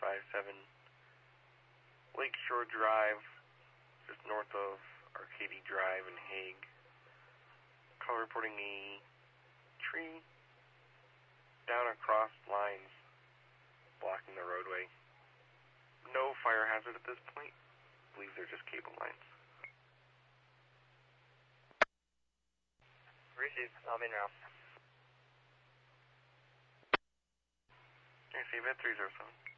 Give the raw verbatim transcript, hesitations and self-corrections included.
five seven, Lakeshore Drive, just north of Arcady Drive in Hague. Call reporting a tree down across lines blocking the roadway. No fire hazard at this point. I believe they're just cable lines. Received. I'm in route. Okay, so you've had three zero seven.